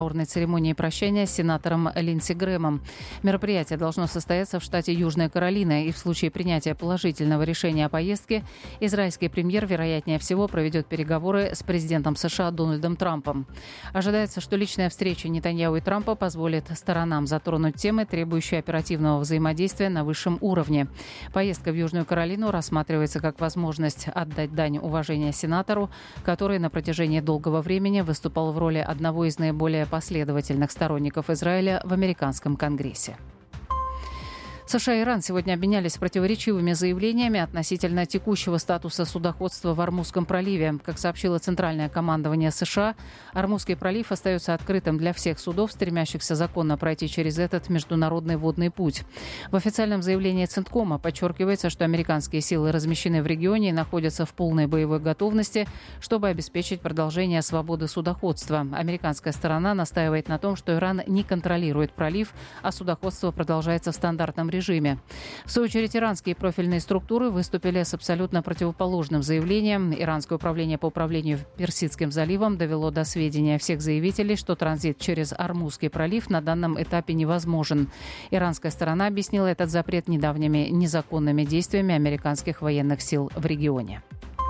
церемонии прощания с сенатором Линдси Грэхэмом. Мероприятие должно состояться в штате Южная Каролина, и в случае принятия положительного решения о поездке израильский премьер, вероятнее всего, проведет переговоры с президентом США Дональдом Трампом. Ожидается, что личная встреча Нетаньяху и Трампа позволит сторонам затронуть темы, требующие оперативного взаимодействия на высшем уровне. Поездка в Южную Каролину рассматривается как возможность отдать дань уважения сенатору, который на протяжении долгого времени выступал в роли одного из наиболее последовательных сторонников Израиля в американском Конгрессе. США и Иран сегодня обменялись противоречивыми заявлениями относительно текущего статуса судоходства в Ормузском проливе. Как сообщило Центральное командование США, Ормузский пролив остается открытым для всех судов, стремящихся законно пройти через этот международный водный путь. В официальном заявлении Центкома подчеркивается, что американские силы размещены в регионе и находятся в полной боевой готовности, чтобы обеспечить продолжение свободы судоходства. Американская сторона настаивает на том, что Иран не контролирует пролив, а судоходство продолжается в стандартном режиме. В свою очередь, иранские профильные структуры выступили с абсолютно противоположным заявлением. Иранское управление по управлению Персидским заливом довело до сведения всех заявителей, что транзит через Ормузский пролив на данном этапе невозможен. Иранская сторона объяснила этот запрет недавними незаконными действиями американских военных сил в регионе.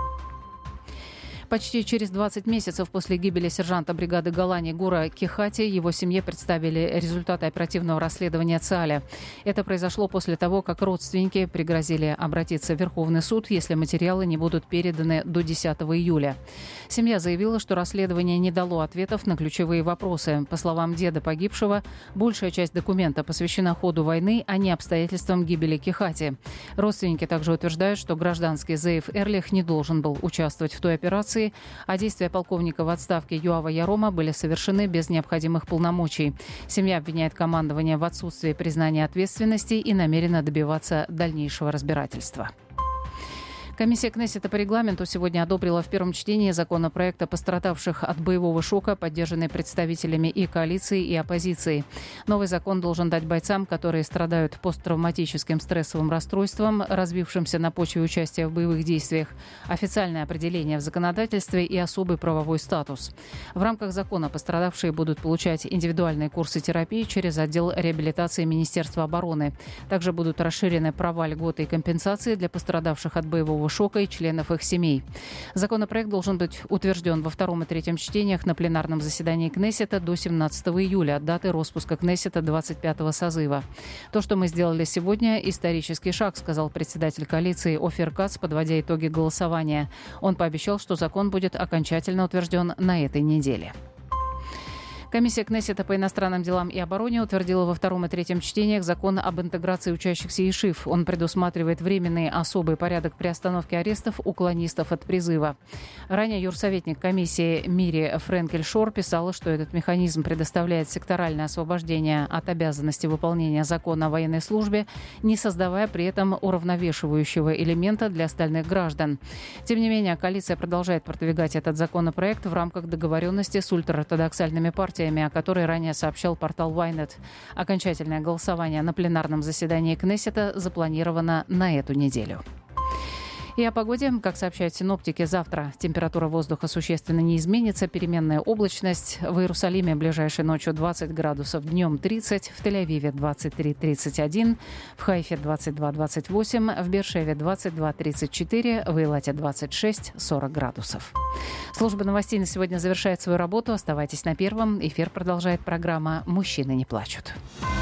Почти через 20 месяцев после гибели сержанта бригады Голани Гура Кехати его семье представили результаты оперативного расследования ЦАЛЯ. Это произошло после того, как родственники пригрозили обратиться в Верховный суд, если материалы не будут переданы до 10 июля. Семья заявила, что расследование не дало ответов на ключевые вопросы. По словам деда погибшего, большая часть документа посвящена ходу войны, а не обстоятельствам гибели Кехати. Родственники также утверждают, что гражданский Зеев Эрлих не должен был участвовать в той операции, а действия полковника в отставке Юава Ярома были совершены без необходимых полномочий. Семья обвиняет командование в отсутствии признания ответственности и намерена добиваться дальнейшего разбирательства. Комиссия Кнессета по регламенту сегодня одобрила в первом чтении законопроект о пострадавших от боевого шока, поддержанный представителями и коалиции, и оппозиции. Новый закон должен дать бойцам, которые страдают посттравматическим стрессовым расстройством, развившимся на почве участия в боевых действиях, официальное определение в законодательстве и особый правовой статус. В рамках закона пострадавшие будут получать индивидуальные курсы терапии через отдел реабилитации Министерства обороны. Также будут расширены права, льготы и компенсации для пострадавших от боевого шока и членов их семей. Законопроект должен быть утвержден во втором и третьем чтениях на пленарном заседании Кнессета до 17 июля, от даты распуска Кнессета 25-го созыва. То, что мы сделали сегодня, исторический шаг, сказал председатель коалиции Офир Кац, подводя итоги голосования. Он пообещал, что закон будет окончательно утвержден на этой неделе. Комиссия Кнессета по иностранным делам и обороне утвердила во втором и третьем чтениях закон об интеграции учащихся ЕШИВ. Он предусматривает временный особый порядок приостановки арестов уклонистов от призыва. Ранее юрсоветник комиссии Мири Френкель-Шор писала, что этот механизм предоставляет секторальное освобождение от обязанности выполнения закона о военной службе, не создавая при этом уравновешивающего элемента для остальных граждан. Тем не менее, коалиция продолжает продвигать этот законопроект в рамках договоренности с ультраортодоксальными партиями, о которой ранее сообщал портал Ynet. Окончательное голосование на пленарном заседании Кнессета запланировано на эту неделю. И о погоде. Как сообщают синоптики, завтра температура воздуха существенно не изменится. Переменная облачность. В Иерусалиме ближайшей ночью 20 градусов, днем 30. В Тель-Авиве 23-31. В Хайфе 22-28. В Беer-Шеве 22-34. В Эйлате 26-40 градусов. Служба новостей на сегодня завершает свою работу. Оставайтесь на первом. Эфир продолжает программа «Мужчины не плачут».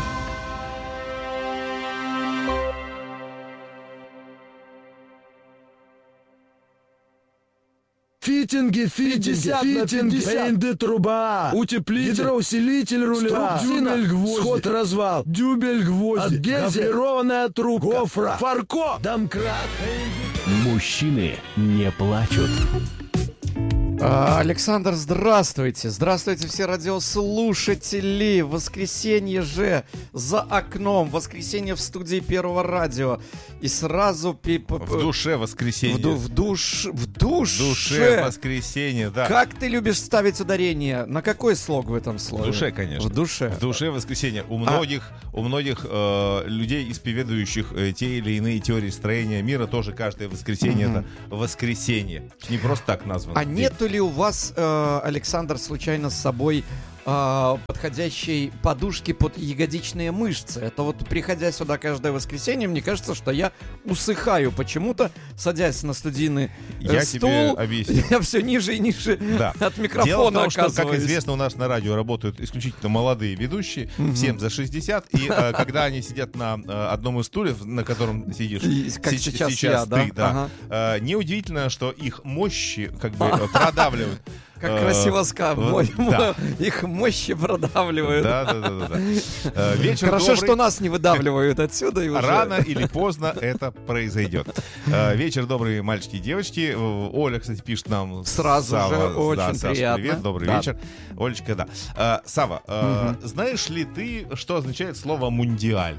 Фитинги, БНД труба, утеплитель, гидроусилитель руля, дюбель гвозди, сход-развал, дюбель гвозди, гофрированная трубка, гофра, фарко, домкрат. Мужчины не плачут. Александр, здравствуйте. Здравствуйте, все радиослушатели. Воскресенье же за окном. Воскресенье в студии Первого радио. И сразу... В душе воскресенье. В душе воскресенье, да. Как ты любишь ставить ударение? На какой слог в этом слове? В душе, конечно. В душе. В душе воскресенье. У многих людей, исповедующих те или иные теории строения мира, тоже каждое воскресенье это воскресенье. Не просто так названо. А нету ли у вас, Александр, случайно с собой подходящей подушки под ягодичные мышцы. Это вот, приходя сюда каждое воскресенье, мне кажется, что я усыхаю почему-то, садясь на студийный стул. Тебе объясню. Я все ниже и ниже от микрофона Дело в том, что, оказываюсь. как известно, у нас на радио работают исключительно молодые ведущие, всем за 60, и когда они сидят на одном из стульев, на котором сидишь как сейчас я, ты, неудивительно, что их мощи как бы продавливают. Как красиво сказано. Их мощи продавливают. Да. Вечер Хорошо, добрый. что нас не выдавливают отсюда. И уже... Рано или поздно это произойдет. Вечер добрый, мальчики и девочки. Оля, кстати, пишет нам. Сразу Сава, же, очень Саша, приятно. Привет, добрый вечер. Олечка, да. Сава, знаешь ли ты, что означает слово «мундиаль»?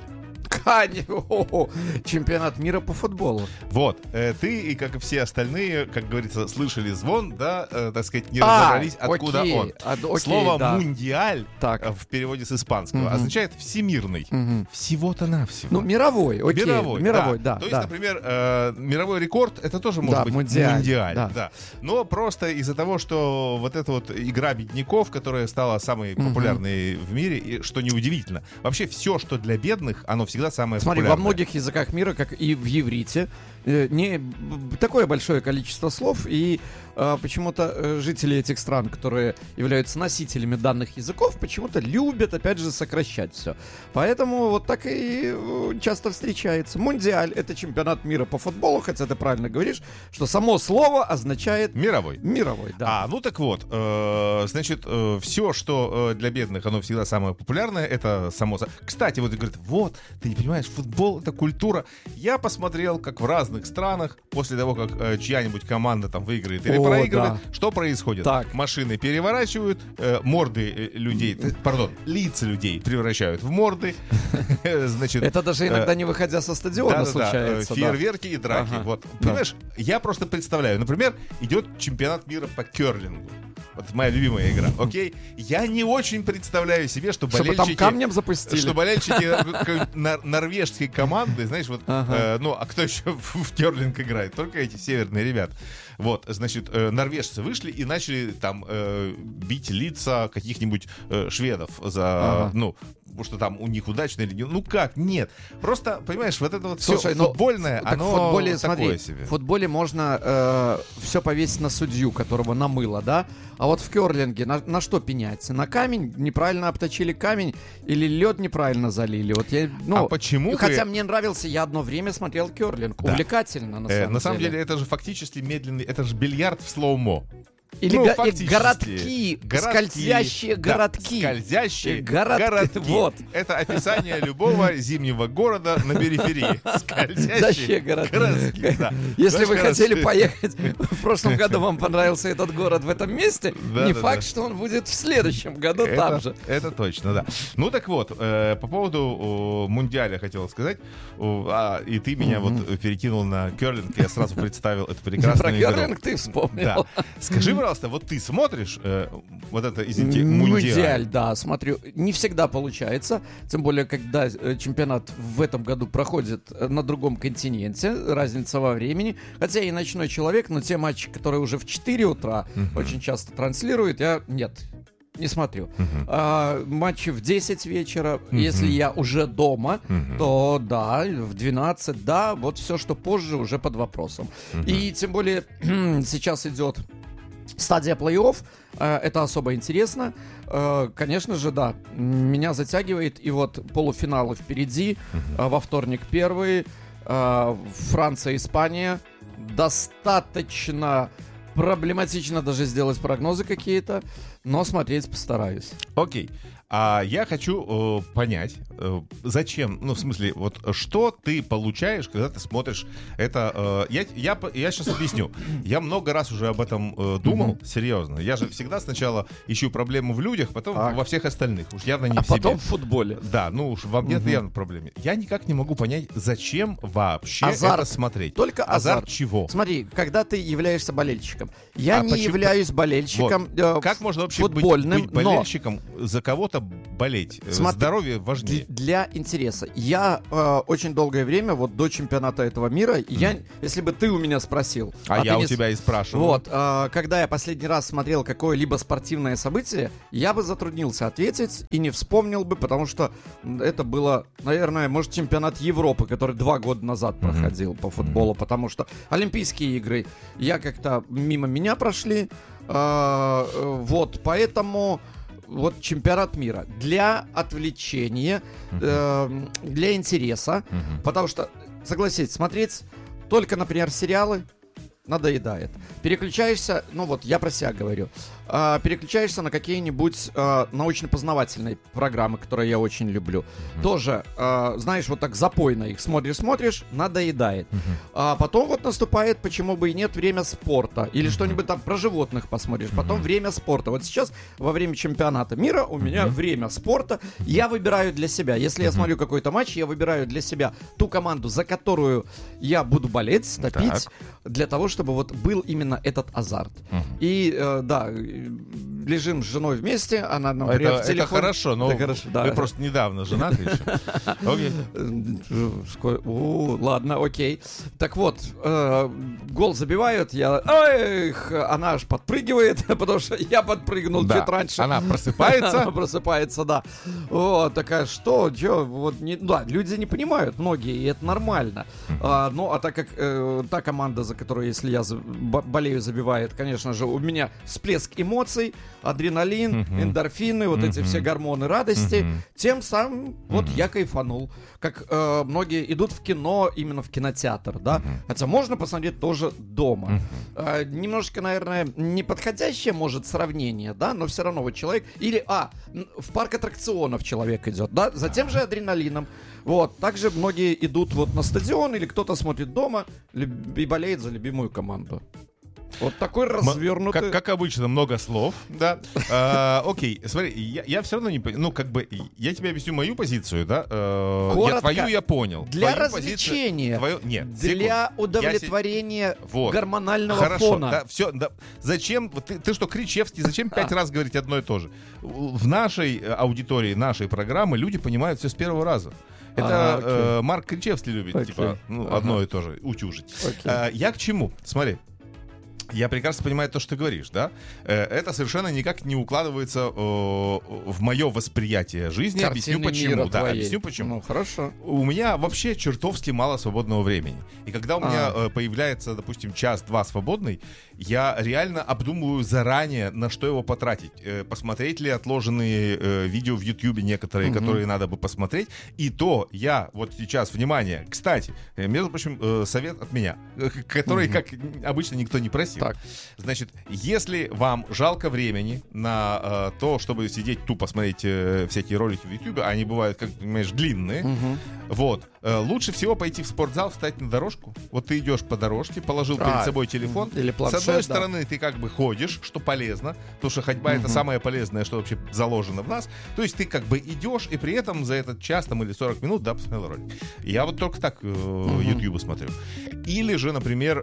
Чемпионат мира по футболу. Вот, ты и как и все остальные, как говорится, слышали звон, да, так сказать, не разобрались, откуда он. Слово «мундиаль» в переводе с испанского означает «всемирный». Всего-то навсего. Ну, мировой, окей. Мировой, да. То есть, например, мировой рекорд, это тоже может быть мундиаль. Да. Но просто из-за того, что вот эта вот игра бедняков, которая стала самой популярной в мире, и что неудивительно, вообще все, что для бедных, оно всегда самое популярное. Смотри, во многих языках мира, как и в иврите, не такое большое количество слов, и почему-то жители этих стран, которые являются носителями данных языков, почему-то любят, опять же, сокращать все. Поэтому вот так и часто встречается. Мундиаль — это чемпионат мира по футболу, хотя ты правильно говоришь, что само слово означает... Мировой. Мировой, да. Ну так вот, значит, все, что для бедных, оно всегда самое популярное, это само... Кстати, вот говорит, вот, ты не понимаешь, футбол — это культура. Я посмотрел, как в разных странах, после того, как чья-нибудь команда там выиграет или проигрывает, что происходит? Так. Машины переворачивают, морды людей, лица людей превращают в морды. Значит, это даже иногда не выходя со стадиона случается. Фейерверки и драки. Вот. Понимаешь, я просто представляю, например, идет чемпионат мира по керлингу. Вот моя любимая игра, окей? Я не очень представляю себе, что болельщики... Чтобы там камнем запустили. Что болельщики норвежской команды, знаешь, вот... а кто еще в керлинг играет? Только эти северные ребята. Вот, значит, норвежцы вышли и начали там бить лица каких-нибудь шведов за... потому что там у них удачно или не... Ну как? Нет. Просто, понимаешь, вот это вот все футбольное, оно в футболе, такое себе. В футболе можно все повесить на судью, которого намыло, да? А вот в керлинге на что пенять? На камень? Неправильно обточили камень? Или лед неправильно залили? Вот я, а почему хотя мне нравился, я одно время смотрел керлинг. Да. Увлекательно, на самом деле. Это же фактически медленный, это же бильярд в слоумо. Или городки, скользящие городки. Скользящие городки. Вот. Это описание любого зимнего города на периферии. Скользящие городки. Да. Если вы хотели поехать, в прошлом году вам понравился этот город в этом месте, не факт, что он будет в следующем году там же. Это точно, да. Ну так вот, по поводу мундиаля хотел сказать, и ты меня вот перекинул на керлинг, я сразу представил эту прекрасную игру. Про керлинг ты вспомнил. Скажи, пожалуйста, вот ты смотришь вот это, извините, мундиаль? Да, смотрю. Не всегда получается, тем более, когда чемпионат в этом году проходит на другом континенте, разница во времени. Хотя я и ночной человек, но те матчи, которые уже в 4 утра очень часто транслируют, я не смотрю. Матчи в 10 вечера. Если я уже дома, то да, в 12, да, вот все, что позже, уже под вопросом. И тем более сейчас идет стадия плей-офф, это особо интересно. Конечно же, да, меня затягивает. И вот полуфиналы впереди. Во вторник первый. Франция, Испания. Достаточно проблематично даже сделать прогнозы какие-то, но смотреть постараюсь. Окей. А я хочу понять, зачем, ну, в смысле, вот что ты получаешь, когда ты смотришь это. Я сейчас объясню. Я много раз уже об этом думал, серьезно. Я же всегда сначала ищу проблему в людях, потом во всех остальных. Уж явно не в себе. Потом в футболе. Да, ну уж во мне это явно проблема. Я никак не могу понять, зачем вообще это смотреть. Только азарт. Чего? Смотри, когда ты являешься болельщиком. Я не являюсь болельщиком Как можно вообще футбольным, быть болельщиком за кого-то просто болеть. Смотри, здоровье важнее. Для интереса. Я очень долгое время, вот до чемпионата этого мира, если бы ты у меня спросил... я у тебя и спрашивал. Вот, когда я последний раз смотрел какое-либо спортивное событие, я бы затруднился ответить и не вспомнил бы, потому что это было, наверное, может, чемпионат Европы, который 2 года назад проходил по футболу, потому что Олимпийские игры как-то мимо меня прошли, вот, поэтому... Вот чемпионат мира для отвлечения, для интереса, потому что, согласитесь, смотреть только, например, сериалы надоедает. Переключаешься, ну вот я про себя говорю, переключаешься на какие-нибудь научно-познавательные программы, которые я очень люблю. Тоже, знаешь, вот так запойно их смотришь, надоедает. А потом вот наступает, почему бы и нет, время спорта. Или что-нибудь там про животных посмотришь. Потом время спорта. Вот сейчас, во время чемпионата мира, у меня время спорта. Я выбираю для себя. Если я смотрю какой-то матч, я выбираю для себя ту команду, за которую я буду болеть, топить, для того, чтобы вот был именно этот азарт. И, да, лежим с женой вместе, она, например, в телефон... Это хорошо, но вы просто недавно женаты еще. Ладно, окей. Так вот, гол забивают, она аж подпрыгивает, потому что я подпрыгнул чуть раньше. Она просыпается. Она просыпается, да. Вот, такая, что, вот, да, люди не понимают, многие, и это нормально. Ну, а так как та команда, за которую, если я болею, забивает, конечно же, у меня всплеск эмоций, адреналин, эндорфины, вот эти все гормоны радости, тем самым вот я кайфанул. Как многие идут в кино, именно в кинотеатр, да, хотя можно посмотреть тоже дома. Немножко, наверное, неподходящее, может, сравнение, да, но все равно вот человек, или, в парк аттракционов человек идет, да, за тем же адреналином. Вот, также многие идут вот на стадион, или кто-то смотрит дома и болеет за любимую команду. Вот такой развернутый... Как обычно, много слов, да. Окей, смотри, я все равно не... Ну, как бы, я тебе объясню мою позицию, да. Твою я понял. Для развлечения. Нет. Для удовлетворения гормонального фона. Да, все, да. Зачем... Ты что, Кричевский, зачем 5 раз говорить одно и то же? В нашей аудитории, нашей программы люди понимают все с первого раза. Это Марк Кричевский любит, типа, одно и то же, утюжить. Я к чему? Смотри. Я прекрасно понимаю то, что ты говоришь, да? Это совершенно никак не укладывается в мое восприятие жизни. Картины объясню почему. Да, объясню почему. Ну, хорошо. У меня вообще чертовски мало свободного времени. И когда у меня появляется, допустим, час-два свободный, я реально обдумываю заранее, на что его потратить. Посмотреть ли отложенные видео в Ютьюбе некоторые, которые надо бы посмотреть. И то я вот сейчас, внимание, кстати, между прочим, совет от меня, который, как обычно, никто не просил. Так. Значит, если вам жалко времени на то, чтобы сидеть тупо смотреть всякие ролики в Ютубе, они бывают, как понимаешь, длинные, вот, лучше всего пойти в спортзал, встать на дорожку. Вот ты идешь по дорожке, положил перед собой телефон. Или планшет, с одной стороны, ты как бы ходишь, что полезно, потому что ходьба это самое полезное, что вообще заложено в нас. То есть ты как бы идешь, и при этом за этот час там, или 40 минут, да, посмотрел ролик. Я вот только так YouTube смотрю. Или же, например,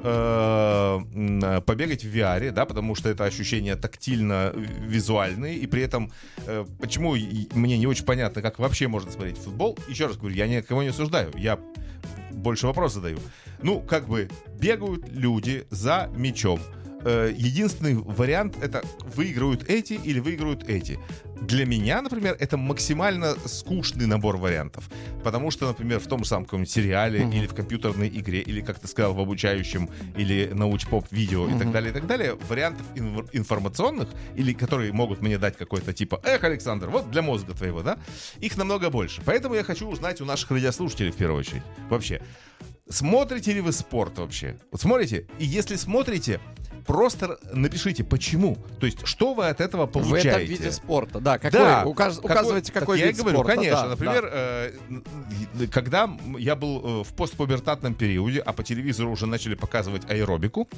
побегать в VR, да, потому что это ощущения тактильно-визуальные, и при этом, почему мне не очень понятно, как вообще можно смотреть футбол. Еще раз говорю, я никого не осуждаю, я больше вопрос задаю. Ну, как бы, бегают люди за мячом. Единственный вариант — это выиграют эти или выиграют эти. Для меня, например, это максимально скучный набор вариантов. Потому что, например, в том же самом каком-нибудь сериале или в компьютерной игре, или, как ты сказал, в обучающем или науч-поп-видео и так далее, вариантов информационных, или которые могут мне дать какой-то типа Александр, вот для мозга твоего, да, их намного больше. Поэтому я хочу узнать у наших радиослушателей в первую очередь. Вообще, смотрите ли вы спорт вообще? Вот смотрите? И если смотрите, просто напишите, почему. То есть, что вы от этого получаете. В этом виде спорта, да. Какой, указывайте, какой вид спорта. Я говорю, конечно. Например, когда я был в постпубертатном периоде, а по телевизору уже начали показывать аэробику,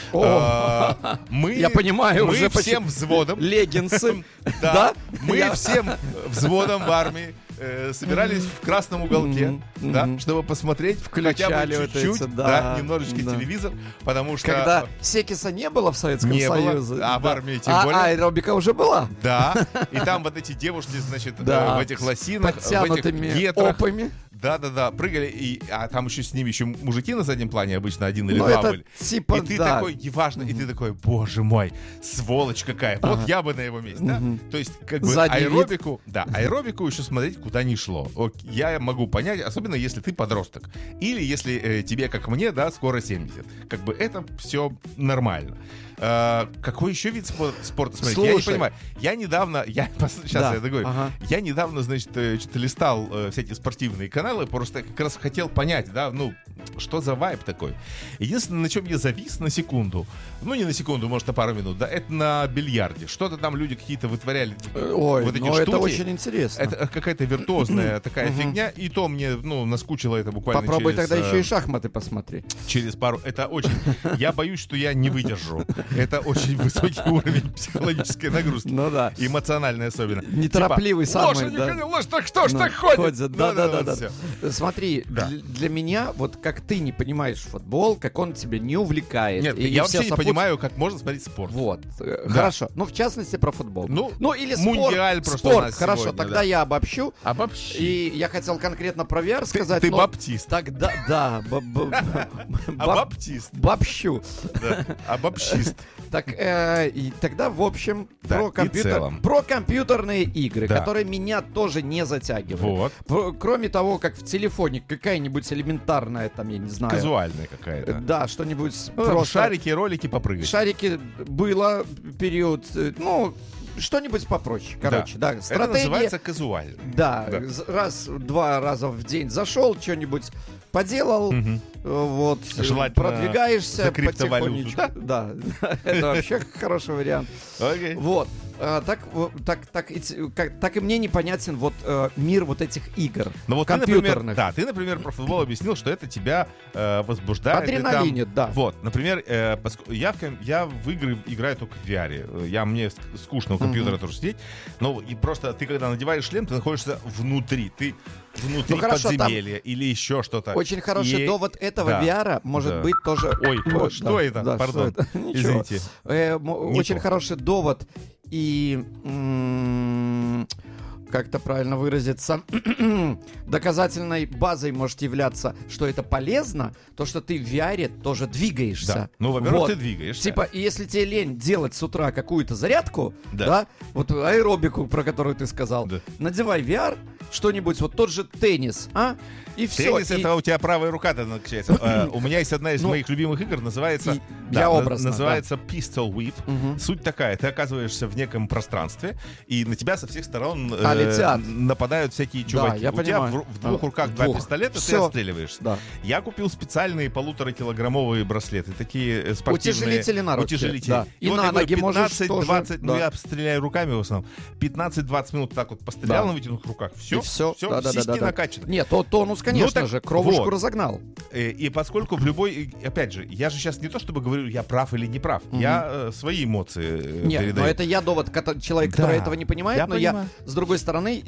я понимаю, мы уже всем взводом... Леггинсы. Да, мы всем взводом в армии собирались в красном уголке, да, чтобы посмотреть Включали хотя бы вот чуть-чуть, эти, да, немножечко да. телевизор, потому что... Когда Секиса не было в Советском не Союзе. было, а в да. армии тем более. Аэробика уже была. Да, и там вот эти девушки, значит, Да. в этих лосинах, в этих Подтянутыми гетрах. опами. Да, прыгали, а там еще с ними еще мужики на заднем плане обычно один или Ну, два это были. типа, И ты да. такой, неважно, и ты такой, боже мой, сволочь какая. Вот я бы на его месте, да? То есть, как бы Задний вид. аэробику еще смотреть куда ни шло. Я могу понять, особенно если ты подросток. Или если тебе, как мне, да, скоро 70. Как бы это все нормально. Какой еще вид спорта смотреть? Я не Слушай. понимаю. Я недавно, сейчас Да, я договорю. ага. Я недавно, значит, что-то листал всякие спортивные каналы, просто как раз хотел понять, да, ну, что за вайб такой. Единственное, на чем я завис на секунду, ну, не на секунду, может, на пару минут, да, это на бильярде. Что-то там люди какие-то вытворяли. Ой, вот эти ну штуки. это очень интересно. Это какая-то виртуозная такая фигня, и то мне, ну, наскучило это буквально Попробуй через, тогда еще и шахматы посмотри. через пару. Это очень... Я боюсь, что я не выдержу. Это очень высокий уровень психологической нагрузки. Ну да. Эмоциональной особенно. Неторопливый Типа, самый, лошадь, да. не ложь, так что ж Ну, так ходит? ходят, да. всё. Смотри, Да. для меня, вот как ты не понимаешь футбол, как он тебя не увлекает. Нет, и я все вообще не сопутствуют- понимаю, как можно смотреть спорт. Вот, Да. хорошо. Ну, в частности, про футбол. Ну, или Мундиаль спорт. просто у Спорт, нас хорошо, сегодня, тогда да. я обобщу. Обобщи. И я хотел конкретно про VR сказать. Ты но баптист. Тогда, да, Баптист. бабщу. Да. Обобщист. Так, и тогда, в общем, Да, и целом. про компьютерные игры, Да. которые меня тоже не затягивают. Вот. Кроме того, как в телефоне какая-нибудь элементарная, там, я не знаю. Казуальная какая-то. Да, что-нибудь Ну, просто... шарики, ролики попрыгать. Шарики было период, ну, что-нибудь попроще. Короче, да, Это стратегия. называется казуально. Да, Да. два раза в день зашел, что-нибудь поделал, вот, Желательно продвигаешься за криптовалюту, потихонечку. Да, это вообще хороший вариант. Окей. Вот. Так и мне непонятен вот мир вот этих игр Ну вот ты, компьютерных. например, про футбол объяснил, что это тебя возбуждает. и там- Адреналинит, да. Вот, например, я в игры играю только в VR. Мне скучно у компьютера тоже сидеть. Но и просто ты, когда надеваешь шлем, ты находишься внутри. Ты внутри Ну, хорошо, подземелья или еще что-то. Очень хороший И- довод этого да, VR может да. быть тоже... Ой, Вот, что да, это? да, Пардон. что это? Ничего. Извините. Не Очень то. хороший довод и... как-то правильно выразиться, доказательной базой может являться, что это полезно, то, что ты в VR тоже двигаешься. Да. Ну, во-первых, Вот. ты двигаешься. Типа, и если тебе лень делать с утра какую-то зарядку, Да. да, вот аэробику, про которую ты сказал, Да. надевай VR, что-нибудь, вот тот же теннис, и все. Теннис — это у тебя правая рука-то начинается. У меня есть одна из Ну, моих любимых игр, называется... я образно, называется Pistol Whip. Суть такая, ты оказываешься в неком пространстве, и на тебя со всех сторон летят. нападают всякие чуваки. я у тебя понимаю. в двух руках два Двух. пистолета, ты Всё. отстреливаешься. Да. Я купил специальные 1,5-килограммовые браслеты, такие спортивные. Утяжелители на руки, Утяжелители. да. И вот на я говорю, ноги можешь 15-20, тоже, ну да. я стреляю руками в основном. 15-20 минут так вот пострелял Да. на вытянутых руках. Все, И всё. Да. сиськи накачаны. Нет, тонус, конечно так же, кровушку вот. разогнал. И поскольку в любой... Опять же, я же сейчас не то чтобы говорю, я прав или не прав. Я свои эмоции Нет, передаю. но это я довод, человек, Да, который этого не понимает, я но понимаю. я, с другой стороны,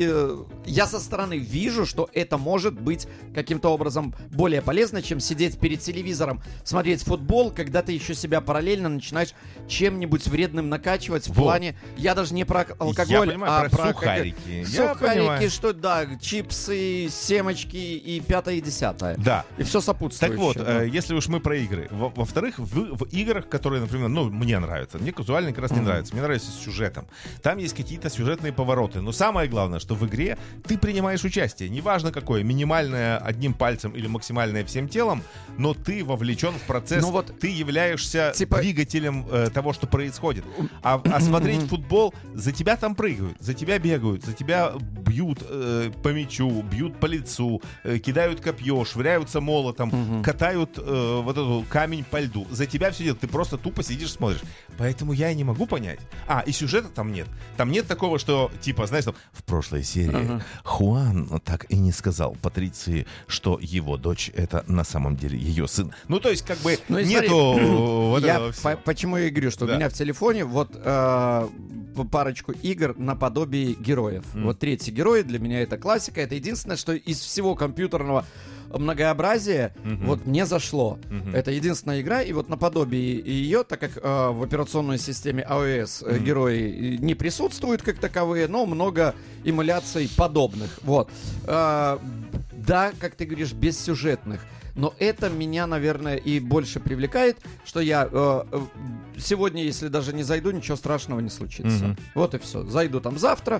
я со стороны вижу, что это может быть каким-то образом более полезно, чем сидеть перед телевизором, смотреть футбол, когда ты еще себя параллельно начинаешь чем-нибудь вредным накачивать в Вот. плане, я даже не про алкоголь, Я понимаю, а про про сухарики. Я сухарики, понимаю. что, да, чипсы, семечки и пятое и десятое. Да. И все сопутствующее. Так вот, да. если уж мы про игры. Во-вторых, в играх, которые, например, ну, мне нравятся. Мне казуально как раз не нравится. Мне нравится с сюжетом. Там есть какие-то сюжетные повороты. Но самое главное, что в игре ты принимаешь участие. Неважно какое, минимальное одним пальцем или максимальное всем телом, но ты вовлечен в процесс. Ну вот, ты являешься типа- двигателем того, что происходит. А смотреть футбол, за тебя там прыгают, за тебя бегают, за тебя бьют по мячу, бьют по лицу, кидают копье, швыряются молотом, катают вот эту камень по льду. За тебя все делают. Ты просто тупо сидишь, смотришь. Поэтому я и не могу понять. И сюжета там нет. Там нет такого, что, типа, знаешь, там, в прошлой серии Хуан так и не сказал Патриции, что его дочь — это на самом деле ее сын. Ну, то есть, как бы, Ну, и нету смотри, вот я этого всего. почему я и говорю, что Да. у меня в телефоне вот парочку игр наподобие героев. Вот третий герой для меня это классика. Это единственное, что из всего компьютерного многообразия вот мне зашло. Это единственная игра, и вот наподобие ее, так как в операционной системе iOS герои не присутствуют как таковые, но много эмуляций подобных. Вот. Да, как ты говоришь, бессюжетных. Но это меня, наверное, и больше привлекает, что я сегодня, если даже не зайду, ничего страшного не случится. Вот и все. Зайду там завтра,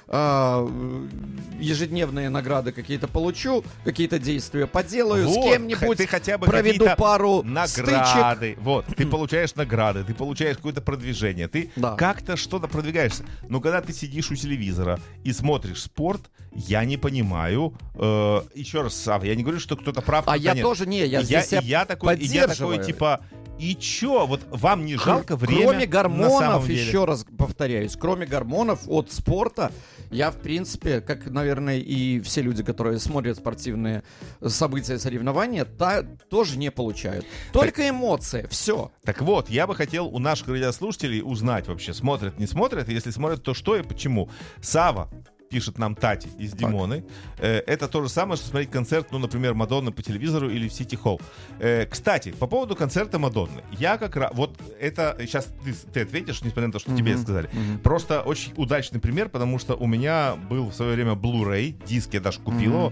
ежедневные награды какие-то получу, какие-то действия поделаю, вот, с кем-нибудь ты хотя бы проведу пару награды. стычек. Вот, ты получаешь награды, ты получаешь какое-то продвижение, ты как-то что-то продвигаешься. Но когда ты сидишь у телевизора и смотришь спорт, я не понимаю. Еще раз, Сав, я не говорю, что кто-то прав. А я тоже не, я такой, типа, и чё? Вот вам не жалко время? Кроме гормонов, на самом деле? еще раз повторяюсь, кроме гормонов от спорта, я, в принципе, как, наверное, и все люди, которые смотрят спортивные события, соревнования, тоже не получают. Только эмоции, все. Так вот, я бы хотел у наших радиослушателей узнать вообще, смотрят, не смотрят, и если смотрят, то что и почему. Сава пишет нам Тати из Димоны. Это то же самое, что смотреть концерт, ну, например, Мадонны по телевизору или в Сити Холл. Кстати, по поводу концерта Мадонны. Я как раз... Вот это... Сейчас ты ответишь, несмотря на то, что тебе сказали. Просто очень удачный пример, потому что у меня был в свое время Blu-ray, диск я даже купил его,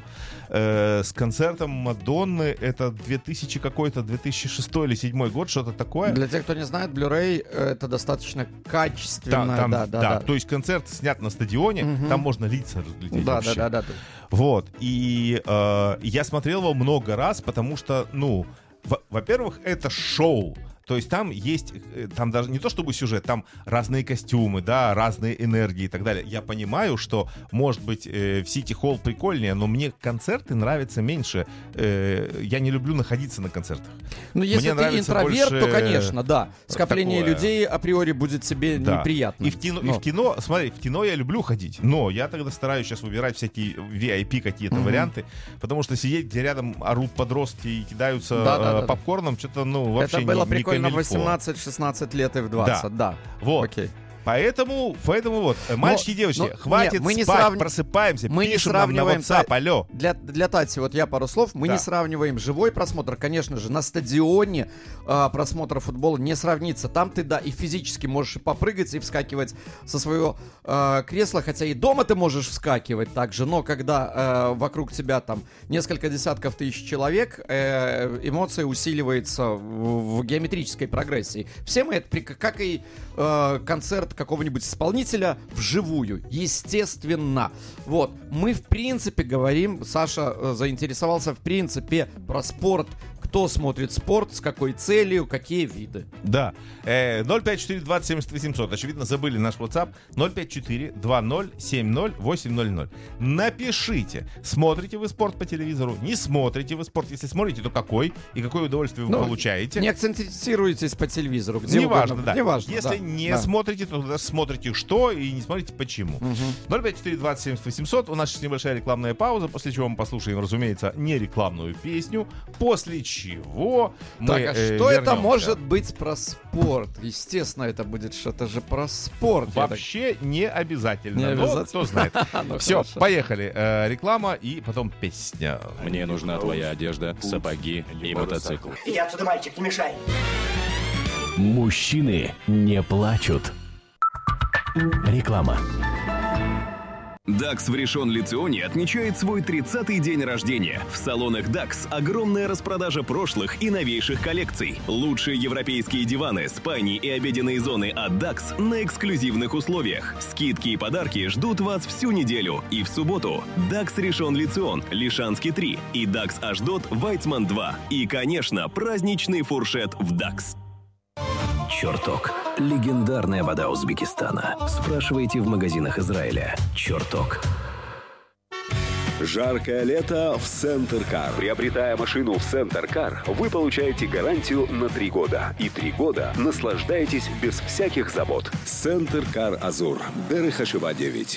с концертом Мадонны. Это 2000 какой-то, 2006 или 2007 год, что-то такое. Для тех, кто не знает, Blu-ray это достаточно качественно. Да. То есть концерт снят на стадионе, там можно лица разглядеть вообще. Да. Вот, и я смотрел его много раз, потому что, ну, во-первых, это шоу. То есть там есть, там даже не то чтобы сюжет, там разные костюмы, да, разные энергии и так далее. Я понимаю, что, может быть, в Сити Холл прикольнее, но мне концерты нравятся меньше. Я не люблю находиться на концертах. Ну, если мне ты интроверт, то, конечно, да. Скопление такое. людей априори будет тебе неприятно. И в кино, смотри, в кино я люблю ходить, но я тогда стараюсь сейчас выбирать всякие VIP какие-то варианты, потому что сидеть, где рядом орут подростки и кидаются попкорном, что-то, ну, вообще это было не прикольно в камильфо. 18-16 лет и в 20, да. Вот. Окей. Поэтому вот, мальчики и девочки, хватит спать, просыпаемся, мы пишем не нам на сравниваем WhatsApp, алло. Для Тати, вот я пару слов, мы не сравниваем живой просмотр, конечно же, на стадионе просмотр футбола не сравнится. Там ты, да, и физически можешь попрыгать и вскакивать со своего кресла, хотя и дома ты можешь вскакивать также, но когда вокруг тебя там несколько десятков тысяч человек, эмоции усиливаются в геометрической прогрессии. Все мы это, как и концерт какого-нибудь исполнителя вживую, естественно. Вот, мы в принципе говорим, Саша заинтересовался в принципе про спорт. Кто смотрит спорт, с какой целью, какие виды. Да. 054-20-70-800. Очевидно, забыли наш WhatsApp. 054-20-70-800. Напишите, смотрите вы спорт по телевизору, не смотрите вы спорт. Если смотрите, то какой? И какое удовольствие вы получаете? Не акцентируйтесь по телевизору. Неважно, да. Неважно, если не смотрите, то даже смотрите что и не смотрите почему. 054-20-70-800. У нас сейчас небольшая рекламная пауза, после чего мы послушаем, разумеется, не рекламную песню, после чего мы так, а что вернемся. это может быть про спорт? Естественно, это будет что-то же про спорт. Вообще не обязательно. Не обязательно. Но кто знает. Все, поехали. Реклама и потом песня. Мне нужна твоя одежда, сапоги и мотоцикл. Иди отсюда, мальчик, не мешай. Мужчины не плачут. Реклама. DAX в Ришон-Ле-Ционе отмечает свой 30-й день рождения. В салонах DAX огромная распродажа прошлых и новейших коллекций. Лучшие европейские диваны, спальни и обеденные зоны от DAX на эксклюзивных условиях. Скидки и подарки ждут вас всю неделю. И в субботу DAX Ришон-Ле-Цион, Лишанский 3 и DAX Ашдот, Вайцман 2. И, конечно, праздничный фуршет в DAX. Черток. Легендарная вода Узбекистана. Спрашивайте в магазинах Израиля. Черток. Жаркое лето в Центр-Кар. Приобретая машину в Центр-Кар, вы получаете гарантию на 3 года. И 3 года наслаждаетесь без всяких забот. Центр-Кар Азур. Дерых Хашива 9.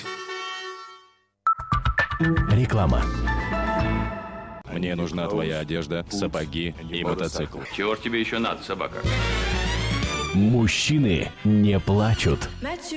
Реклама. Мне нужна твоя одежда, сапоги и мотоцикл. Чего ж тебе еще надо, собака? Мужчины не плачут.